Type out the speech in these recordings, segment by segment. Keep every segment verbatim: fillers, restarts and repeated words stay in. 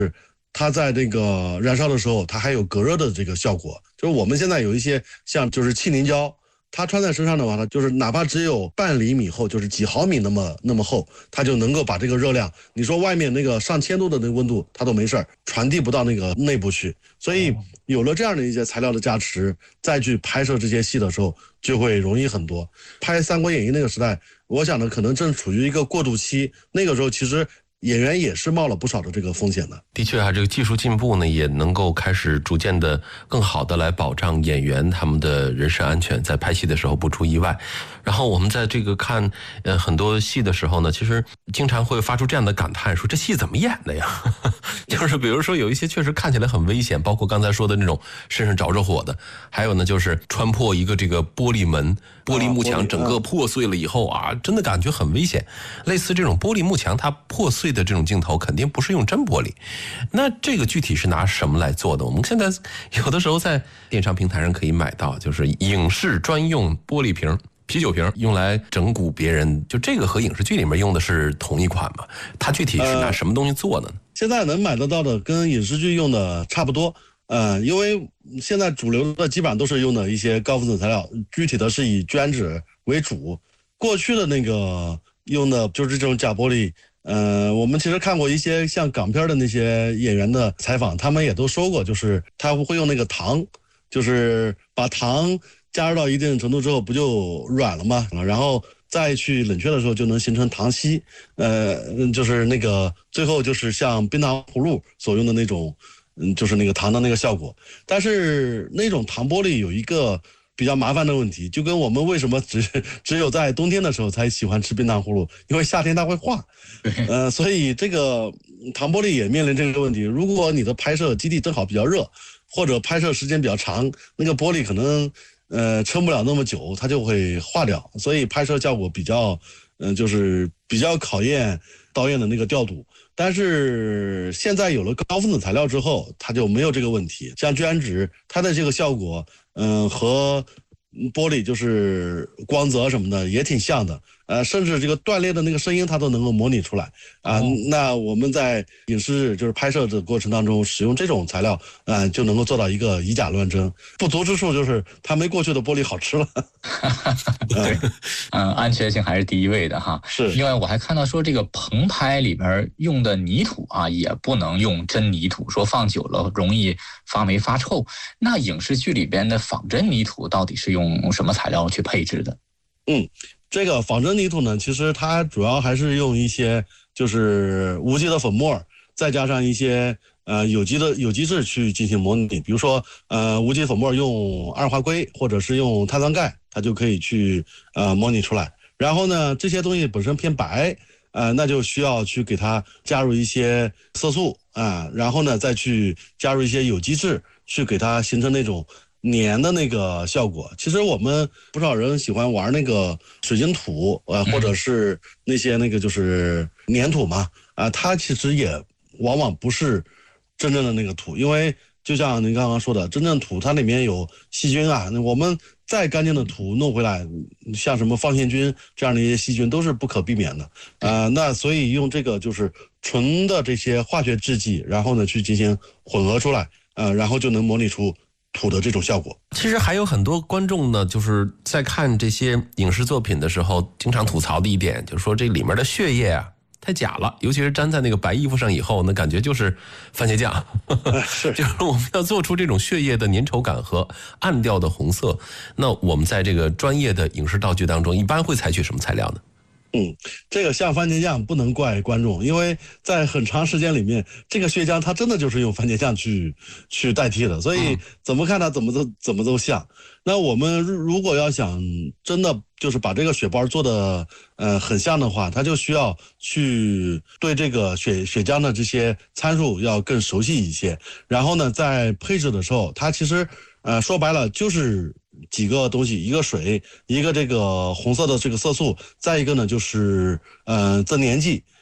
它在这个燃烧的时候，它还有隔热的这个效果。就是我们现在有一些像就是气凝胶，它穿在身上的话，它就是哪怕只有半厘米厚，就是几毫米那么那么厚，它就能够把这个热量，你说外面那个上千度的那个温度，它都没事儿，传递不到那个内部去。所以有了这样的一些材料的加持，再去拍摄这些戏的时候，就会容易很多。拍《三国演义》那个时代，我想呢，可能正处于一个过渡期，那个时候其实演员也是冒了不少的这个风险的。 的确啊，这个技术进步呢，也能够开始逐渐的更好的来保障演员他们的人身安全，在拍戏的时候不出意外。然后我们在这个看呃很多戏的时候呢，其实经常会发出这样的感叹，说这戏怎么演的呀？就是比如说有一些确实看起来很危险，包括刚才说的那种身上着着火的，还有呢就是穿破一个这个玻璃门、玻璃幕墙整个破碎了以后啊，真的感觉很危险。类似这种玻璃幕墙它破碎的这种镜头，肯定不是用真玻璃。那这个具体是拿什么来做的？我们现在有的时候在电商平台上可以买到，就是影视专用玻璃瓶。啤酒瓶用来整蛊别人，就这个和影视剧里面用的是同一款嘛？它具体是拿什么东西做的呢？ 呃、现在能买得到的跟影视剧用的差不多，呃，因为现在主流的基本上都是用的一些高分子材料，具体的是以聚酯酯为主。过去的那个用的就是这种假玻璃，呃，我们其实看过一些像港片的那些演员的采访，他们也都说过，就是他会用那个糖，就是把糖加热到一定程度之后，不就软了吗？然后再去冷却的时候，就能形成糖稀。呃，就是那个最后就是像冰糖葫芦所用的那种，嗯，就是那个糖的那个效果。但是那种糖玻璃有一个比较麻烦的问题，就跟我们为什么只只有在冬天的时候才喜欢吃冰糖葫芦，因为夏天它会化。呃，所以这个糖玻璃也面临这个问题。如果你的拍摄基地正好比较热，或者拍摄时间比较长，那个玻璃可能呃，撑不了那么久，它就会化掉，所以拍摄效果比较，嗯、呃，就是比较考验导演的那个调度。但是现在有了高分子材料之后，它就没有这个问题。像聚酯酯，它的这个效果，嗯、呃，和玻璃就是光泽什么的也挺像的，呃，甚至这个断裂的那个声音它都能够模拟出来啊、呃哦。那我们在影视就是拍摄的过程当中使用这种材料，啊、呃，就能够做到一个以假乱真。不足之处就是它没过去的玻璃好吃了。 对，嗯，安全性还是第一位的哈。 是。 另外我还看到说这个棚拍里边用的泥土啊，也不能用真泥土，说放久了容易发霉发臭。那影视剧里边的仿真泥土到底是用用什么材料去配置的？ 嗯，这个仿真泥土呢，其实它主要还是用一些就是无机的粉末，再加上一些呃有机的有机质去进行模拟。比如说呃无机粉末用二华硅或者是用碳酸钙，它就可以去呃模拟出来。然后呢，这些东西本身偏白，呃那就需要去给它加入一些色素啊、呃，然后呢再去加入一些有机质，去给它形成那种粘的那个效果。其实我们不少人喜欢玩那个水晶土，呃，或者是那些那个就是粘土嘛，啊、呃，它其实也往往不是真正的那个土，因为就像您刚刚说的，真正土它里面有细菌啊，我们再干净的土弄回来，像什么放线菌这样的一些细菌都是不可避免的，啊、呃，那所以用这个就是纯的这些化学制剂，然后呢去进行混合出来，呃，然后就能模拟出土的这种效果。 其实还有很多观众呢，就是在看这些影视作品的时候，经常吐槽的一点，就是说这里面的血液啊太假了，尤其是粘在那个白衣服上以后，那感觉就是番茄酱。 是， 就是我们要做出这种血液的粘稠感和暗调的红色。那我们在这个专业的影视道具当中，一般会采取什么材料呢？ 嗯，这个像番茄酱不能怪观众，因为在很长时间里面，这个血浆它真的就是用番茄酱去去代替的，所以怎么看它怎么都怎么都像。那我们如果要想真的就是把这个血包做的呃很像的话，它就需要去对这个血血浆的这些参数要更熟悉一些。然后呢，在配置的时候，它其实呃说白了就是几个东西，一个水，一个这个红色的这个色素，再一个呢就是呃增粘剂。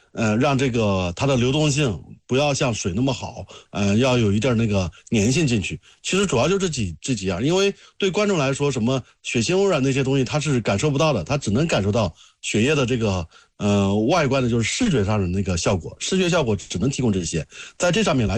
呃，让这个它的流动性不要像水那么好，呃，要有一点那个粘性进去。其实主要就这几这几样，因为对观众来说，什么血清污染那些东西他是感受不到的，他只能感受到血液的这个呃外观的，就是视觉上的那个效果，视觉效果只能提供这些，在这上面来。